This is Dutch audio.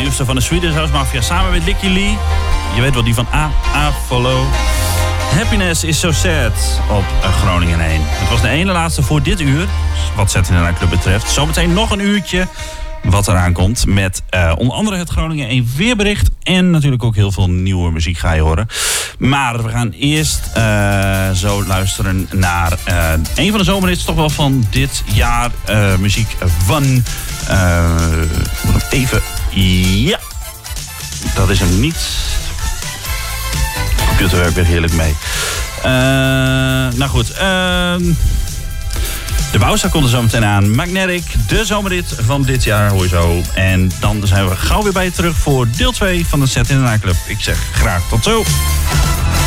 nieuwste van de Swedish House Mafia samen met Licky Lee. Je weet wel, die van Follow. Happiness is so sad op Groningen 1. Het was de ene laatste voor dit uur, wat Saturday Night Club betreft. Zometeen nog een uurtje wat eraan komt met onder andere het Groningen 1 weerbericht. En natuurlijk ook heel veel nieuwe muziek ga je horen. Maar we gaan eerst zo luisteren naar een van de zomerhits toch wel van dit jaar. Muziek van... moet hem even... Ja, dat is hem niet. De computer werkt weer heerlijk mee. Nou goed, de Wouwza komt er zo meteen aan. Magnetic, de zomerrit van dit jaar, hoor je zo. En dan zijn we gauw weer bij je terug voor deel 2 van de Saturday Night Club. Ik zeg graag tot zo.